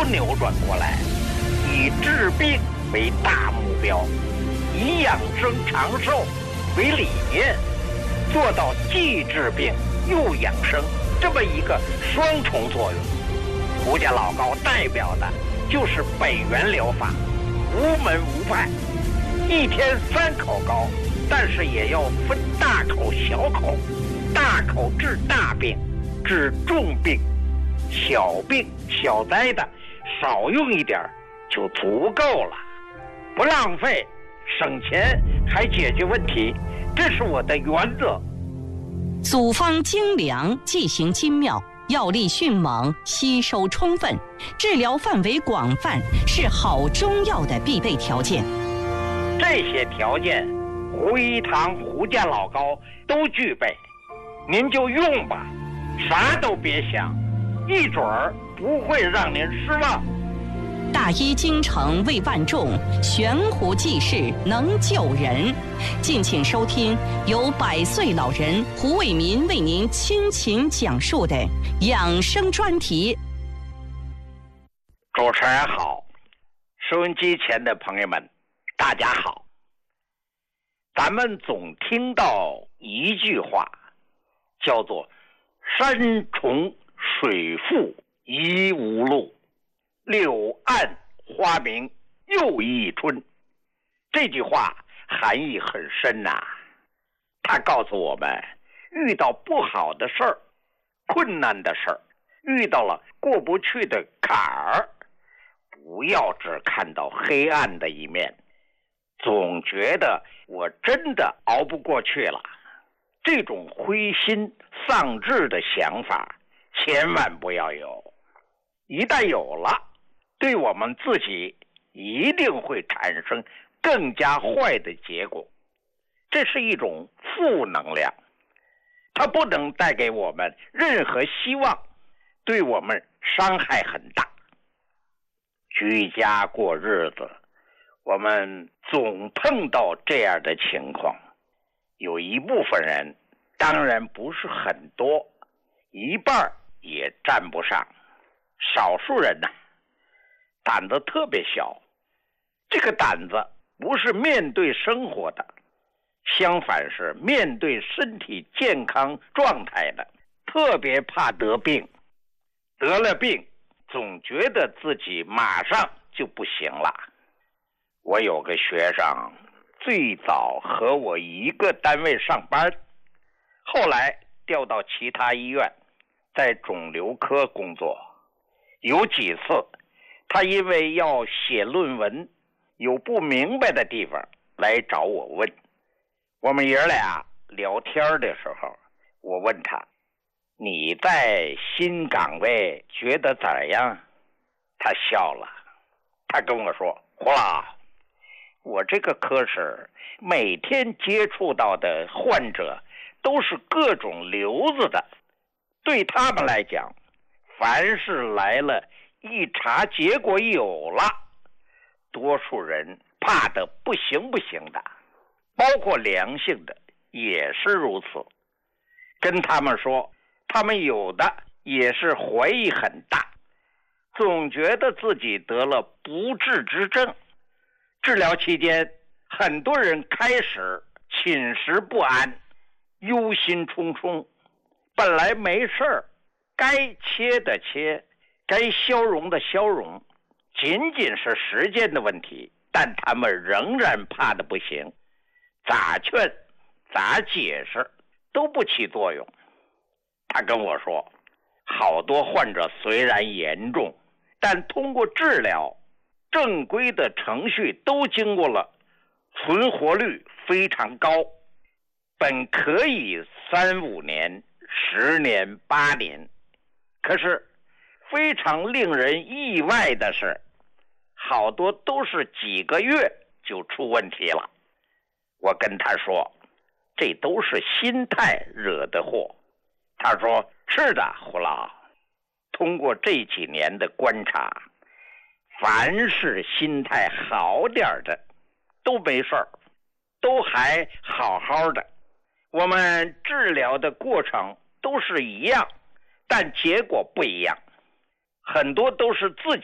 扭转过来，以治病为大目标，以养生长寿为理念，做到既治病又养生这么一个双重作用。胡家老高代表的就是北元疗法，无门无派，一天3口膏，但是也要分大口小口，大口治大病，治重病，小病小灾的少用一点就足够了，不浪费，省钱还解决问题，这是我的原则。 组方精良，剂型精妙，药力迅猛，吸收充分，治疗范围广泛，是好中药的必备条件。 这些条件，胡一堂、胡家老高都具备，您就用吧，啥都别想，一准儿不会让您失望。 大医精诚为万众，悬壶济世能救人。敬请收听由100岁老人胡伟民为您倾情讲述的养生专题。 主持人好，收音机前的朋友们大家好。咱们总听到一句话，叫做山重水复疑无路，柳暗花明又一春。这句话含义很深呐，它告诉我们，遇到不好的事儿、困难的事儿，遇到了过不去的坎儿，不要只看到黑暗的一面，总觉得我真的熬不过去了，这种灰心丧志的想法千万不要有。一旦有了，对我们自己一定会产生更加坏的结果。这是一种负能量，它不能带给我们任何希望，对我们伤害很大。居家过日子，我们总碰到这样的情况，有一部分人，当然不是很多，一半也占不上，少数人呢，胆子特别小，这个胆子不是面对生活的，相反是面对身体健康状态的，特别怕得病，得了病总觉得自己马上就不行了。我有个学生，最早和我一个单位上班，后来调到其他医院，在肿瘤科工作。有几次他因为要写论文，有不明白的地方来找我问。我们爷俩聊天的时候，我问他，你在新岗位觉得怎样？他笑了，他跟我说，胡老，我这个科室每天接触到的患者都是各种瘤子的，对他们来讲，凡是来了一查结果有了，多数人怕得不行不行的，包括良性的也是如此。跟他们说，他们有的也是怀疑很大，总觉得自己得了不治之症。治疗期间，很多人开始寝食不安，忧心忡忡，本来没事儿，该切的切，该消融的消融，仅仅是时间的问题，但他们仍然怕得不行，咋劝咋解释都不起作用。他跟我说，好多患者虽然严重，但通过治疗，正规的程序都经过了，存活率非常高，本可以3-5年、10年、8年，可是非常令人意外的是，好多都是几个月就出问题了。我跟他说，这都是心态惹的祸。他说，是的，胡老，通过这几年的观察，凡是心态好点的都没事儿，都还好好的。我们治疗的过程都是一样，但结果不一样，很多都是自己